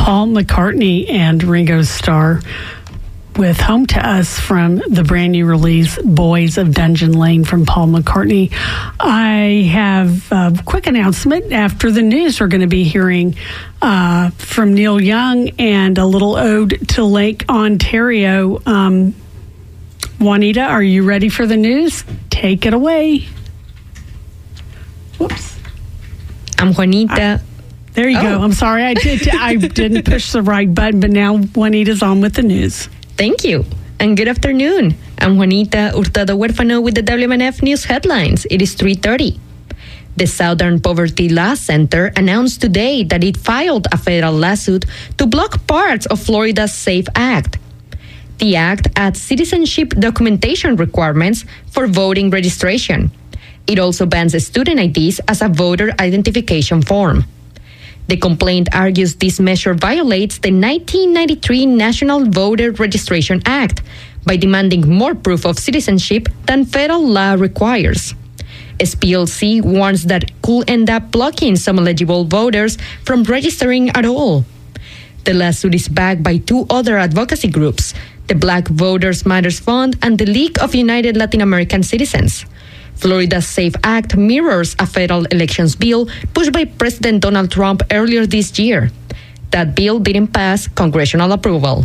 Paul McCartney and Ringo Starr with Home to Us from the brand new release, Boys of Dungeon Lane from Paul McCartney. I have a quick announcement. After the news, we're going to be hearing from Neil Young and a little ode to Lake Ontario. Juanita, are you ready for the news? Take it away. Whoops. I'm Juanita. There you go. I'm sorry. I didn't push the right button, but now Juanita's on with the news. Thank you, and good afternoon. I'm Juanita Hurtado Huérfano with the WMNF News headlines. It is 3:30. The Southern Poverty Law Center announced today that it filed a federal lawsuit to block parts of Florida's SAFE Act. The act adds citizenship documentation requirements for voting registration. It also bans student IDs as a voter identification form. The complaint argues this measure violates the 1993 National Voter Registration Act by demanding more proof of citizenship than federal law requires. SPLC warns that it could end up blocking some eligible voters from registering at all. The lawsuit is backed by two other advocacy groups, the Black Voters Matters Fund and the League of United Latin American Citizens. Florida's SAFE Act mirrors a federal elections bill pushed by President Donald Trump earlier this year. That bill didn't pass congressional approval.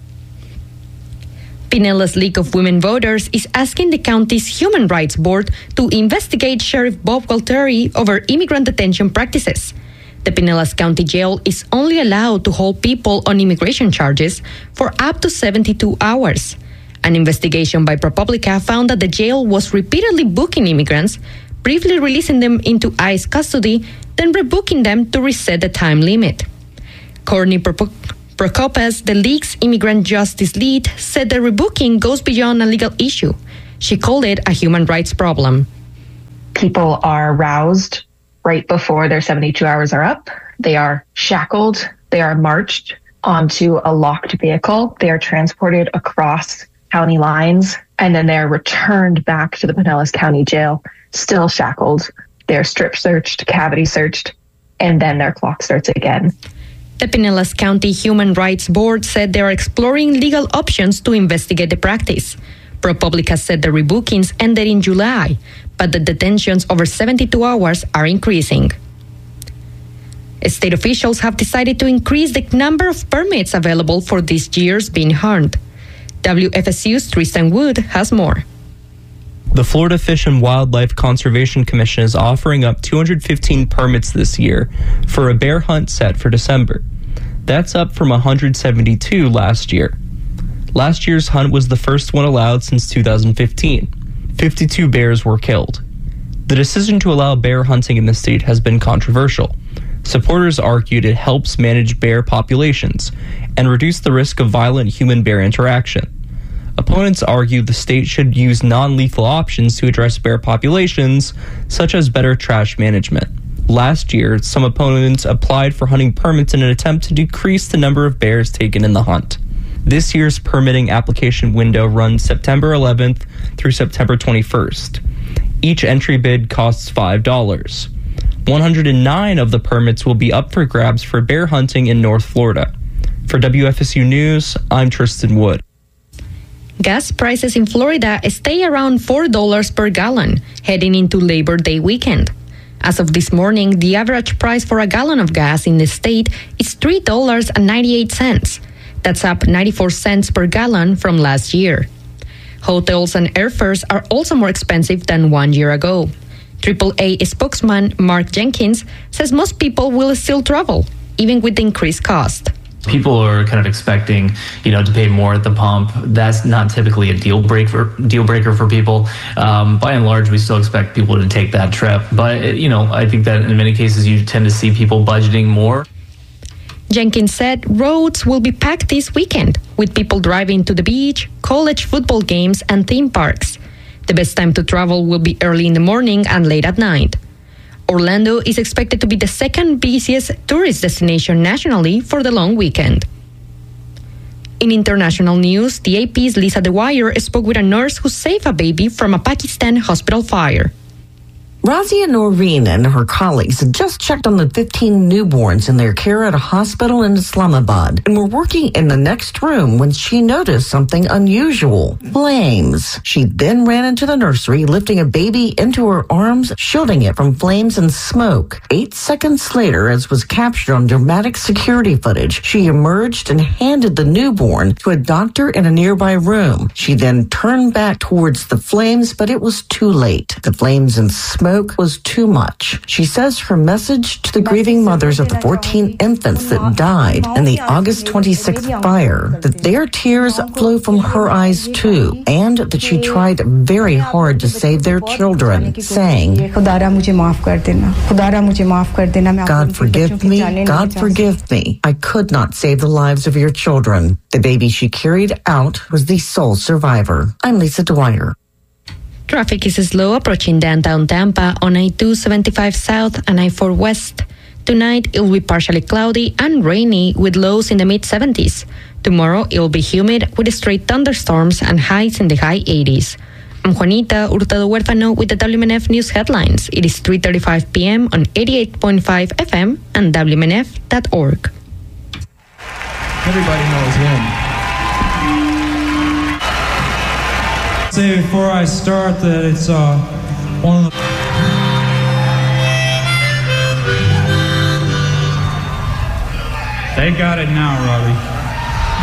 Pinellas League of Women Voters is asking the county's Human Rights Board to investigate Sheriff Bob Gualtieri over immigrant detention practices. The Pinellas County Jail is only allowed to hold people on immigration charges for up to 72 hours. An investigation by ProPublica found that the jail was repeatedly booking immigrants, briefly releasing them into ICE custody, then rebooking them to reset the time limit. Courtney Procopas, the League's immigrant justice lead, said the rebooking goes beyond a legal issue. She called it a human rights problem. People are roused right before their 72 hours are up. They are shackled. They are marched onto a locked vehicle. They are transported across county lines, and then they're returned back to the Pinellas County Jail, still shackled. They're strip searched, cavity searched, and then their clock starts again. The Pinellas County Human Rights Board said they are exploring legal options to investigate the practice. ProPublica said the rebookings ended in July, but the detentions over 72 hours are increasing. State officials have decided to increase the number of permits available for this year's bean hunt. WFSU's Tristan Wood has more. The Florida Fish and Wildlife Conservation Commission is offering up 215 permits this year for a bear hunt set for December. That's up from 172 last year. Last year's hunt was the first one allowed since 2015. 52 bears were killed. The decision to allow bear hunting in the state has been controversial. Supporters argued it helps manage bear populations and reduce the risk of violent human-bear interaction. Opponents argue the state should use non-lethal options to address bear populations, such as better trash management. Last year, some opponents applied for hunting permits in an attempt to decrease the number of bears taken in the hunt. This year's permitting application window runs September 11th through September 21st. Each entry bid costs $5. 109 of the permits will be up for grabs for bear hunting in North Florida. For WFSU News, I'm Tristan Wood. Gas prices in Florida stay around $4 per gallon heading into Labor Day weekend. As of this morning, the average price for a gallon of gas in the state is $3.98. That's up 94 cents per gallon from last year. Hotels and airfares are also more expensive than 1 year ago. AAA spokesman Mark Jenkins says most people will still travel, even with the increased cost. People are kind of expecting, to pay more at the pump. That's not typically a deal breaker for people. By and large, we still expect people to take that trip. But, I think that in many cases, you tend to see people budgeting more. Jenkins said roads will be packed this weekend, with people driving to the beach, college football games, and theme parks. The best time to travel will be early in the morning and late at night. Orlando is expected to be the second busiest tourist destination nationally for the long weekend. In international news, the AP's Lisa DeWire spoke with a nurse who saved a baby from a Pakistan hospital fire. Razia Noreen and her colleagues had just checked on the 15 newborns in their care at a hospital in Islamabad and were working in the next room when she noticed something unusual. Flames. She then ran into the nursery, lifting a baby into her arms, shielding it from flames and smoke. 8 seconds later, as was captured on dramatic security footage, she emerged and handed the newborn to a doctor in a nearby room. She then turned back towards the flames, but it was too late. The flames and smoke was too much. She says her message to the grieving mothers of the 14 infants that died in the August 26th fire, that their tears flow from her eyes too, and that she tried very hard to save their children, saying, God forgive me, God forgive me. I could not save the lives of your children. The baby she carried out was the sole survivor. I'm Lisa Dwyer. Traffic is slow approaching downtown Tampa on I-275 South and I-4 West. Tonight, it will be partially cloudy and rainy with lows in the mid-70s. Tomorrow, it will be humid with straight thunderstorms and highs in the high 80s. I'm Juanita Hurtado Huerfano with the WMNF News headlines. It is 3:35 p.m. on 88.5 FM and WMNF.org. Everybody knows him. Say before I start that it's one of the They got it now, Robbie.